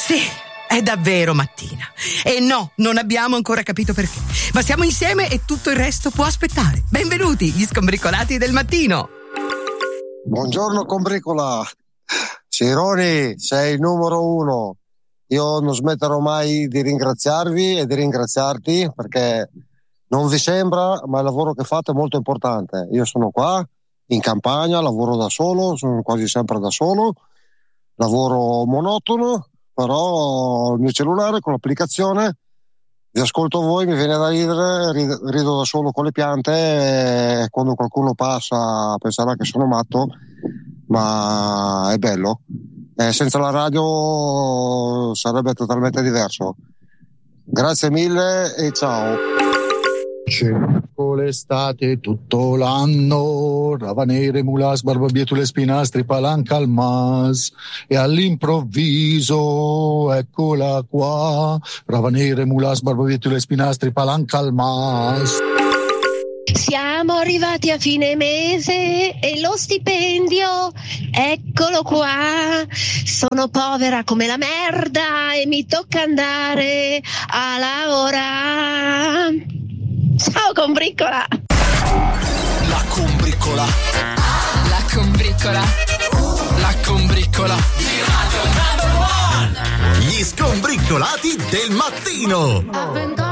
Sì, è davvero mattina. E no, non abbiamo ancora capito perché. Ma siamo insieme e tutto il resto può aspettare. Benvenuti, gli Scombricolati del mattino. Buongiorno combricola. Cironi, sei il numero uno. Io non smetterò mai di ringraziarvi e di ringraziarti, perché non vi sembra, ma il lavoro che fate è molto importante. Io sono qua in campagna, lavoro da solo, sono quasi sempre da solo, lavoro monotono, però il mio cellulare con l'applicazione vi ascolto voi, mi viene da ridere, rido da solo con le piante e quando qualcuno passa penserà che sono matto, ma è bello. Senza la radio sarebbe totalmente diverso. Grazie mille e ciao. Cerco l'estate tutto l'anno, ravanere, mulas, barbabietole, spinastri, palanca al mas, e all'improvviso eccola qua, ravanere, mulas, barbabietole, spinastri, palanca al mas. Siamo arrivati a fine mese e lo stipendio, eccolo qua. Sono povera come la merda e mi tocca andare a lavorare. Ciao combricola. La combricola. La combricola. La combricola. Gli Scombricolati del mattino.